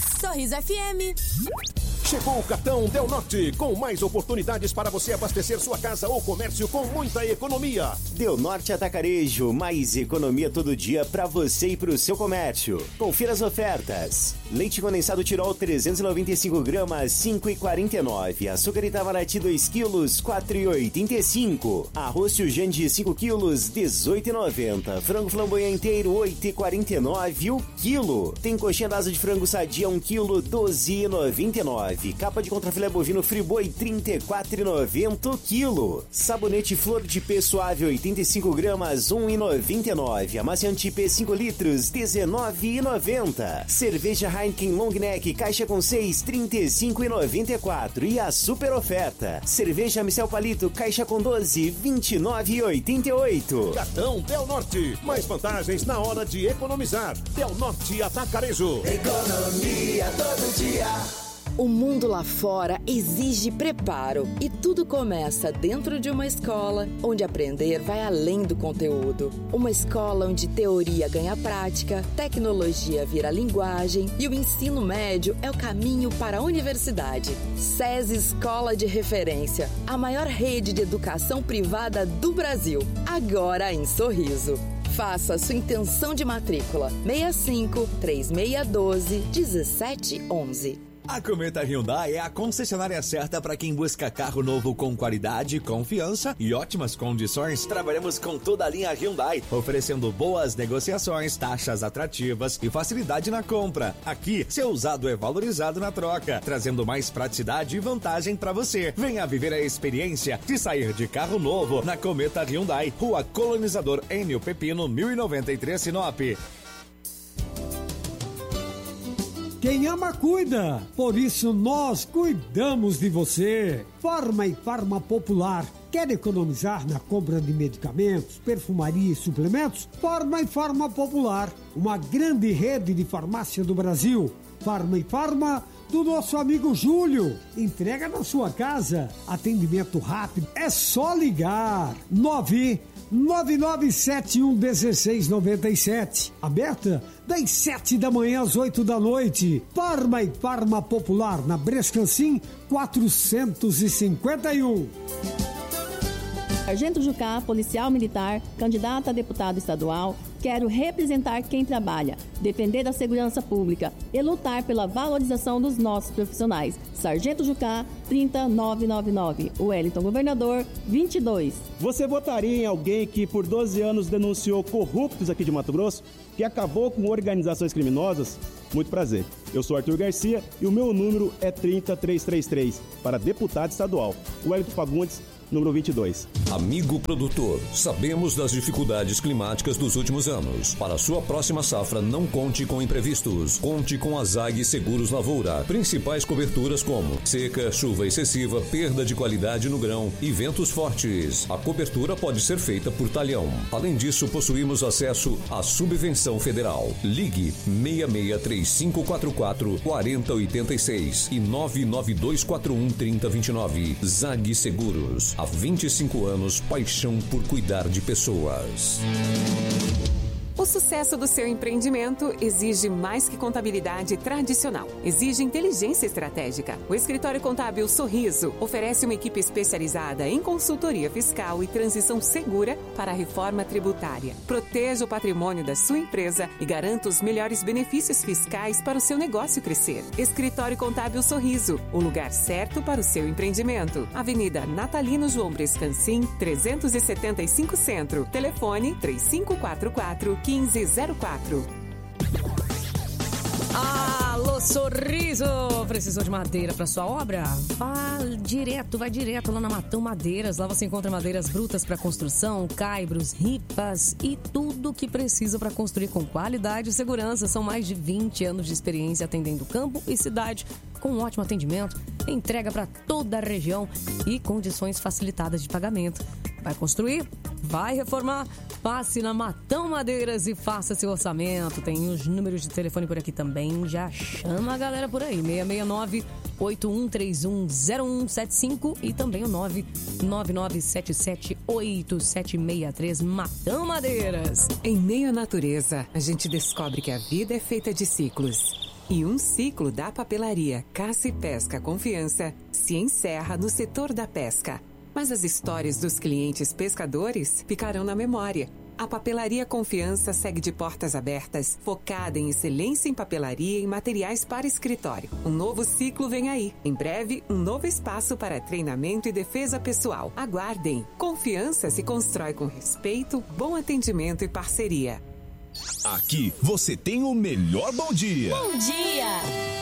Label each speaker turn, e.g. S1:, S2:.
S1: Sorriso FM.
S2: Chegou o cartão Del Norte, com mais oportunidades para você abastecer sua casa ou comércio com muita economia.
S3: Del Norte Atacarejo, mais economia todo dia para você e para o seu comércio. Confira as ofertas. Leite condensado Tirol 395 gramas, 5,49. Açúcar Itamaraty 2 quilos, 4,85. Arroz Tujande 5 quilos, 18,90. Frango flamboyant inteiro, 8,49 o quilo. Tem coxinha da asa de frango sadia 1 quilo, 12,99. Capa de contrafilé bovino Friboi 34,90 quilo. Sabonete Flor de P suave 85 gramas 1,99. Amaciante P 5 litros 19,90. Cerveja Heineken Long Neck caixa com 6 35,94. E a super oferta cerveja Micel Palito caixa com 12 29,88.
S2: Cartão Del Norte, mais vantagens na hora de economizar. Del Norte Atacarejo.
S4: Economia todo dia.
S5: O mundo lá fora exige preparo e tudo começa dentro de uma escola onde aprender vai além do conteúdo. Uma escola onde teoria ganha prática, tecnologia vira linguagem e o ensino médio é o caminho para a universidade. SESI Escola de Referência, a maior rede de educação privada do Brasil, agora em Sorriso. Faça sua intenção de matrícula 65 3612 1711.
S6: A Cometa Hyundai é a concessionária certa para quem busca carro novo com qualidade, confiança e ótimas condições. Trabalhamos com toda a linha Hyundai, oferecendo boas negociações, taxas atrativas e facilidade na compra. Aqui, seu usado é valorizado na troca, trazendo mais praticidade e vantagem para você. Venha viver a experiência de sair de carro novo na Cometa Hyundai, Rua Colonizador Enio Pepino, 1093 Sinop.
S7: Quem ama, cuida. Por isso, nós cuidamos de você. Farma e Farma Popular. Quer economizar na compra de medicamentos, perfumaria e suplementos? Farma e Farma Popular. Uma grande rede de farmácia do Brasil. Farma e Farma do nosso amigo Júlio. Entrega na sua casa. Atendimento rápido. É só ligar. 99711697. Aberta das 7 da manhã às 8 da noite. Farma e Farma Popular, na Brescancim 451.
S8: Sargento Jucá, policial militar, candidato a deputado estadual, quero representar quem trabalha, defender a segurança pública e lutar pela valorização dos nossos profissionais. Sargento Jucá, 30999. Wellington Governador, 22.
S9: Você votaria em alguém que por 12 anos denunciou corruptos aqui de Mato Grosso, que acabou com organizações criminosas? Muito prazer. Eu sou Arthur Garcia e o meu número é 30333 para deputado estadual. Wellington Fagundes, número 22.
S10: Amigo produtor, sabemos das dificuldades climáticas dos últimos anos. Para sua próxima safra, não conte com imprevistos. Conte com a ZAG Seguros Lavoura. Principais coberturas como seca, chuva excessiva, perda de qualidade no grão e ventos fortes. A cobertura pode ser feita por talhão. Além disso, possuímos acesso à subvenção federal. Ligue 663544-4086 e 99241-3029. ZAG Seguros. Há 25 anos, paixão por cuidar de pessoas.
S11: O sucesso do seu empreendimento exige mais que contabilidade tradicional. Exige inteligência estratégica. O Escritório Contábil Sorriso oferece uma equipe especializada em consultoria fiscal e transição segura para a reforma tributária. Proteja o patrimônio da sua empresa e garanta os melhores benefícios fiscais para o seu negócio crescer. Escritório Contábil Sorriso, o lugar certo para o seu empreendimento. Avenida Natalino João Brescancim, 375 Centro. Telefone 3544-1504.
S12: Alô, Sorriso! Precisou de madeira para sua obra? Vai direto lá na Matão Madeiras. Lá você encontra madeiras brutas para construção, caibros, ripas e tudo que precisa para construir com qualidade e segurança. São mais de 20 anos de experiência atendendo campo e cidade, com um ótimo atendimento, entrega para toda a região e condições facilitadas de pagamento. Vai construir? Vai reformar? Passe na Matão Madeiras e faça seu orçamento. Tem os números de telefone por aqui também. Já chama a galera por aí. 669-8131-0175 e também o 999778763. Matão Madeiras.
S11: Em meio à natureza, a gente descobre que a vida é feita de ciclos. E um ciclo da papelaria Caça e Pesca Confiança se encerra no setor da pesca. Mas as histórias dos clientes pescadores ficarão na memória. A Papelaria Confiança segue de portas abertas, focada em excelência em papelaria e materiais para escritório. Um novo ciclo vem aí. Em breve, um novo espaço para treinamento e defesa pessoal. Aguardem. Confiança se constrói com respeito, bom atendimento e parceria.
S1: Aqui você tem o melhor bom dia.
S13: Bom dia!